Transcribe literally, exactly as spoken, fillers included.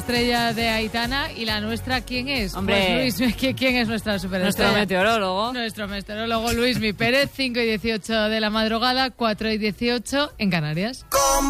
Estrella de Aitana. ¿Y la nuestra quién es? Hombre, pues Luis, ¿quién es nuestra superestrella? Nuestro meteorólogo. Nuestro meteorólogo Luismi Pérez, cinco y dieciocho de la madrugada, cuatro y dieciocho en Canarias.